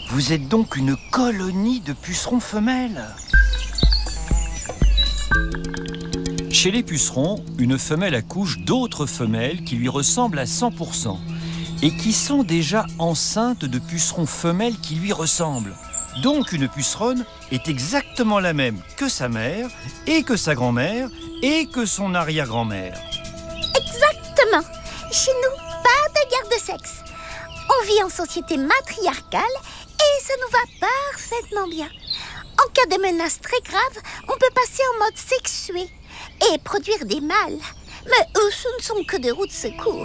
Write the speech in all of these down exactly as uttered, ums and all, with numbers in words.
Vous êtes donc une colonie de pucerons femelles. Chez les pucerons, une femelle accouche d'autres femelles qui lui ressemblent à cent pour cent et qui sont déjà enceintes de pucerons femelles qui lui ressemblent. Donc une puceronne est exactement la même que sa mère et que sa grand-mère et que son arrière-grand-mère. Exactement. Chez nous, pas de guerre de sexe. On vit en société matriarcale et ça nous va parfaitement bien. En cas de menace très grave, on peut passer en mode sexué et produire des mâles. Mais eux, ce ne sont que des roues de secours.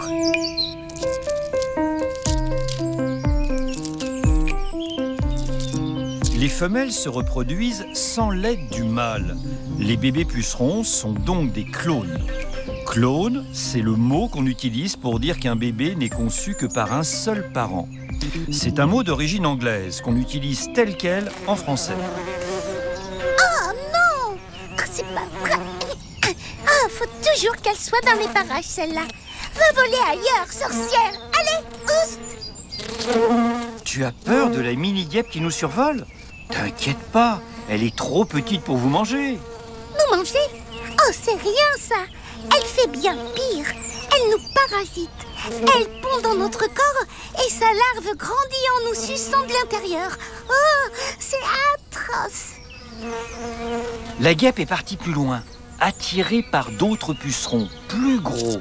Les femelles se reproduisent sans l'aide du mâle. Les bébés pucerons sont donc des clones. Clone, c'est le mot qu'on utilise pour dire qu'un bébé n'est conçu que par un seul parent. C'est un mot d'origine anglaise qu'on utilise tel quel en français. Oh non! Oh, c'est pas vrai! Ah, faut toujours qu'elle soit dans les parages, celle-là. Va voler ailleurs, sorcière! Allez, oust! Tu as peur de la mini-guêpe qui nous survole? T'inquiète pas, elle est trop petite pour vous manger. Nous manger? Oh, c'est rien ça! Elle fait bien pire. Elle nous parasite. Elle pond dans notre corps et sa larve grandit en nous suçant de l'intérieur. Oh, c'est atroce. La guêpe est partie plus loin, attirée par d'autres pucerons, plus gros.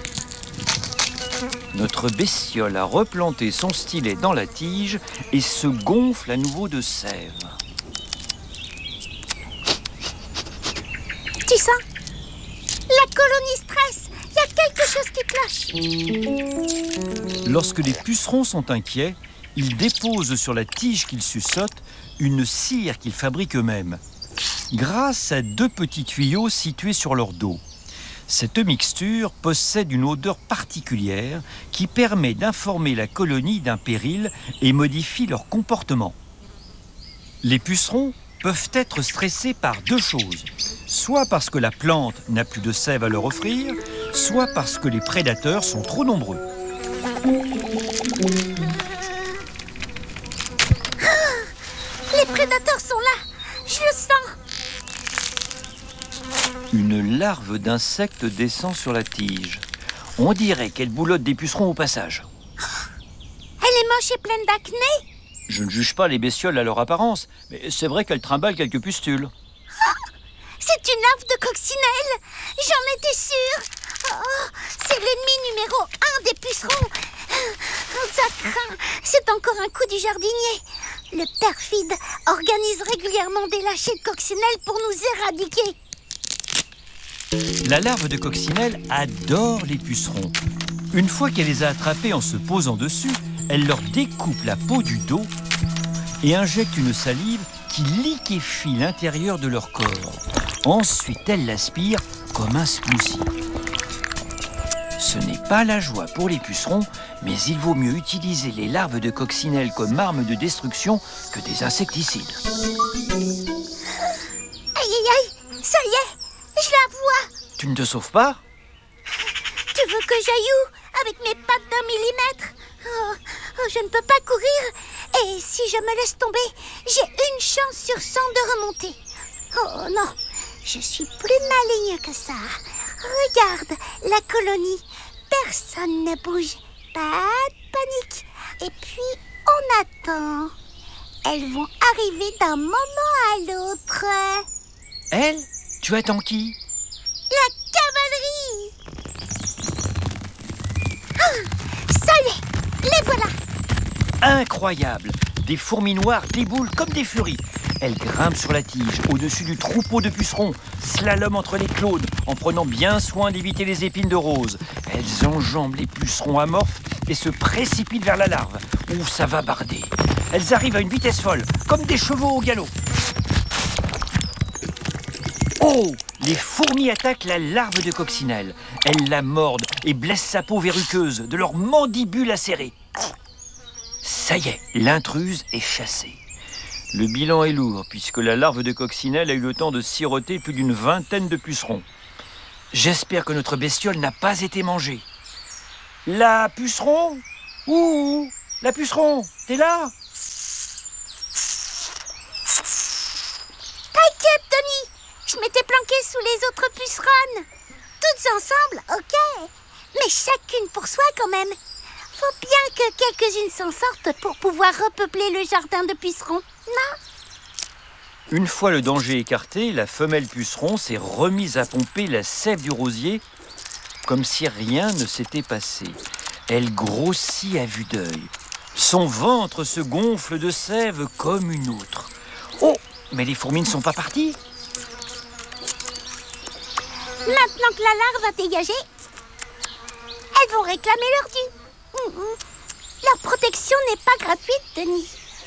Notre bestiole a replanté son stylet dans la tige et se gonfle à nouveau de sève. Tu sens? La colonie stresse. Il y a quelque chose qui cloche. Lorsque les pucerons sont inquiets, ils déposent sur la tige qu'ils suçotent une cire qu'ils fabriquent eux-mêmes, grâce à deux petits tuyaux situés sur leur dos. Cette mixture possède une odeur particulière qui permet d'informer la colonie d'un péril et modifie leur comportement. Les pucerons peuvent être stressés par deux choses. Soit parce que la plante n'a plus de sève à leur offrir, soit parce que les prédateurs sont trop nombreux. Ah, les prédateurs sont là. Je le sens. Une larve d'insecte descend sur la tige. On dirait qu'elle boulotte des pucerons au passage. Elle est moche et pleine d'acné. Je ne juge pas les bestioles à leur apparence, mais c'est vrai qu'elles trimballent quelques pustules. C'est une larve de coccinelle. J'en étais sûre. Oh, c'est l'ennemi numéro un des pucerons. Oh, ça craint. C'est encore un coup du jardinier. Le perfide organise régulièrement des lâchers de coccinelle pour nous éradiquer. La larve de coccinelle adore les pucerons. Une fois qu'elle les a attrapés en se posant dessus, elle leur découpe la peau du dos et injecte une salive qui liquéfie l'intérieur de leur corps. Ensuite, elle l'aspire comme un smoothie. Ce n'est pas la joie pour les pucerons, mais il vaut mieux utiliser les larves de coccinelle comme arme de destruction que des insecticides. Aïe, aïe, aïe, ça y est, je la vois. Tu ne te sauves pas? Tu veux que j'aille où avec mes pattes d'un millimètre? Oh, oh, je ne peux pas courir. Et si je me laisse tomber, j'ai une chance sur cent de remonter. Oh non, je suis plus maligne que ça. Regarde la colonie. Personne ne bouge. Pas de panique. Et puis, on attend. Elles vont arriver d'un moment à l'autre. Elle? Tu attends qui? La cavalerie! Ah, ça y est, les voilà! Incroyable! Des fourmis noires déboulent comme des furies. Elles grimpent sur la tige, au-dessus du troupeau de pucerons, slalom entre les clones, en prenant bien soin d'éviter les épines de rose. Elles enjambent les pucerons amorphes et se précipitent vers la larve, où ça va barder. Elles arrivent à une vitesse folle, comme des chevaux au galop. Oh! Les fourmis attaquent la larve de coccinelle. Elles la mordent et blessent sa peau verruqueuse de leurs mandibules acérées. Ça y est, l'intruse est chassée. Le bilan est lourd, puisque la larve de coccinelle a eu le temps de siroter plus d'une vingtaine de pucerons. J'espère que notre bestiole n'a pas été mangée. La puceron? Ouh! La puceron, t'es là? je m'étais planquée sous les autres pucerons. Toutes ensemble, ok, mais chacune pour soi quand même. Faut bien que quelques-unes s'en sortent pour pouvoir repeupler le jardin de pucerons, non? Une fois le danger écarté, la femelle puceron s'est remise à pomper la sève du rosier comme si rien ne s'était passé. Elle grossit à vue d'œil. Son ventre se gonfle de sève comme une outre. Oh, mais les fourmis ne sont pas parties. Maintenant que la larve a dégagé, elles vont réclamer leur dû. Leur protection n'est pas gratuite, Denis.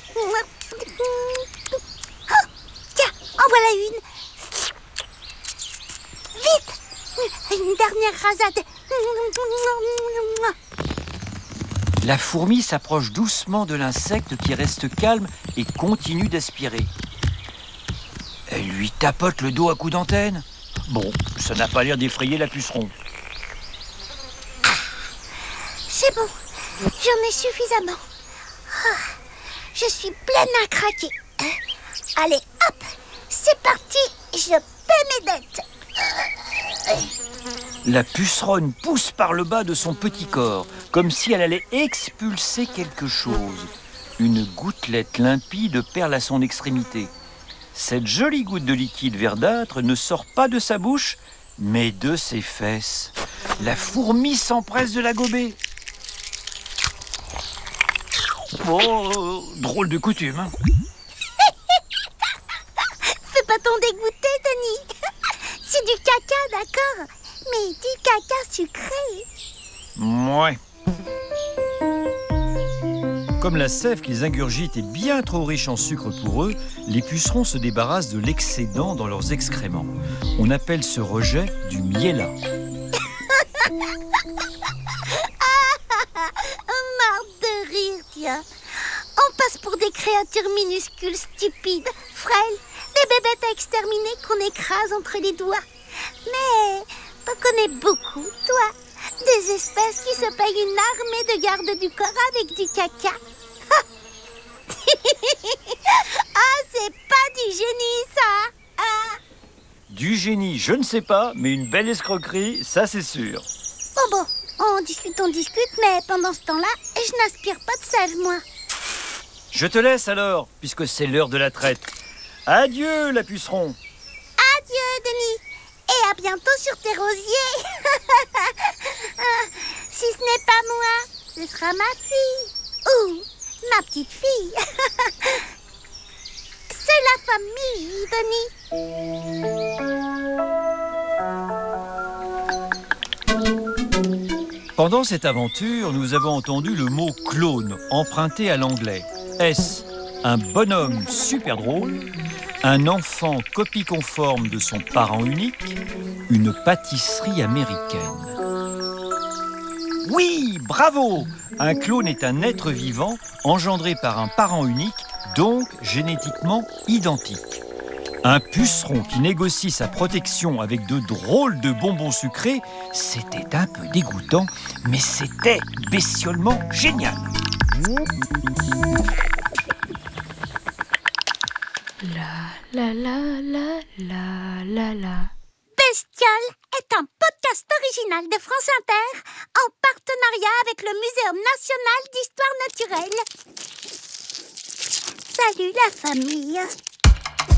Oh, tiens, en voilà une. Vite, une dernière rasade. La fourmi s'approche doucement de l'insecte qui reste calme et continue d'aspirer. Elle lui tapote le dos à coups d'antenne. Bon, ça n'a pas l'air d'effrayer la puceron. C'est bon, j'en ai suffisamment. Ah, je suis pleine à craquer. Allez, hop, c'est parti, je paie mes dettes. La puceronne pousse par le bas de son petit corps, comme si elle allait expulser quelque chose. Une gouttelette limpide perle à son extrémité. Cette jolie goutte de liquide verdâtre ne sort pas de sa bouche, mais de ses fesses. La fourmi s'empresse de la gober. Oh, drôle de coutume, hein. Fais pas ton dégoûté, Denis. C'est du caca, d'accord, mais du caca sucré. Mouais. Comme la sève qu'ils ingurgitent est bien trop riche en sucre pour eux, les pucerons se débarrassent de l'excédent dans leurs excréments. On appelle ce rejet du miella. Marre de rire, tiens. On passe pour des créatures minuscules, stupides, frêles, des bébêtes à exterminer qu'on écrase entre les doigts. Mais t'en connais beaucoup, toi. Des espèces qui se payent une armée de garde du corps avec du caca. Ah, c'est pas du génie, ça. Ah. Du génie, je ne sais pas, mais une belle escroquerie, ça c'est sûr. Bon, bon, on discute, on discute, mais pendant ce temps-là, je n'aspire pas de sève, moi. Je te laisse alors, puisque c'est l'heure de la traite. Adieu, la puceron. Adieu, Denis. Et à bientôt sur tes rosiers. Si ce n'est pas moi, ce sera ma fille. Ou ma petite fille. C'est la famille, Denis. Pendant cette aventure, nous avons entendu le mot clone emprunté à l'anglais. Est-ce un bonhomme super drôle, un enfant copie conforme de son parent unique, une pâtisserie américaine? Oui, bravo! Un clone est un être vivant engendré par un parent unique, donc génétiquement identique. Un puceron qui négocie sa protection avec de drôles de bonbons sucrés, c'était un peu dégoûtant, mais c'était bestiolement génial. La la la la la la la. Bestiole est un podcast original de France Inter en partenariat avec le Muséum national d'histoire naturelle. Salut la famille.